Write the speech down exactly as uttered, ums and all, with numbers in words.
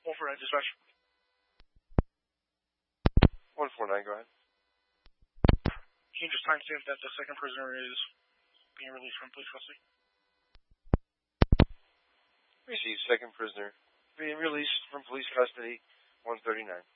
one four nine, dispatch. one four nine, go ahead. Can you just timestamp that the second prisoner is being released from police custody? Received. Second prisoner being released from police custody, one thirty-nine.